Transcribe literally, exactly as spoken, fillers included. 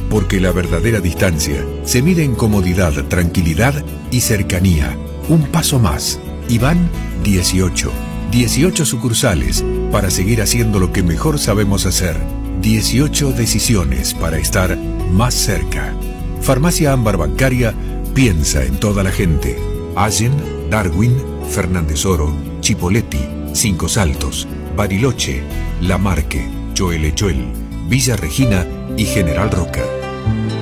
Porque la verdadera distancia se mide en comodidad, tranquilidad y cercanía. Un paso más. Y van dieciocho. dieciocho sucursales para seguir haciendo lo que mejor sabemos hacer. dieciocho decisiones para estar más cerca. Farmacia Ámbar Bancaria piensa en toda la gente. Allen, Darwin, Fernández Oro, Chipoleti, Cinco Saltos, Bariloche, La Marque, Choelechoel, Villa Regina y General Roca.